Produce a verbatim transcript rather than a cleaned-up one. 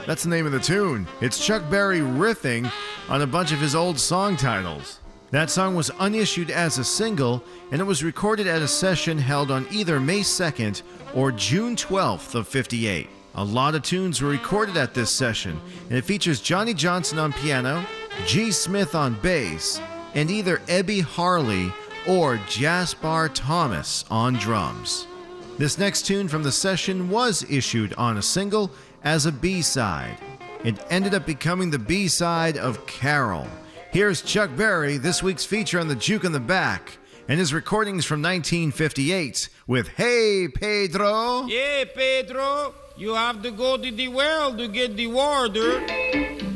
That's the name of the tune. It's Chuck Berry riffing on a bunch of his old song titles. That song was unissued as a single, and it was recorded at a session held on either May second or June twelfth of fifty-eight. A lot of tunes were recorded at this session, and it features Johnny Johnson on piano, G. Smith on bass, and either Ebby Harley or Jasper Thomas on drums. This next tune from the session was issued on a single as a B-side. It ended up becoming the B-side of Carol. Here's Chuck Berry, this week's feature on the Juke in the Back, and his recordings from nineteen fifty-eight with Hey Pedro. Yeah, Pedro, you have to go to the well to get the water.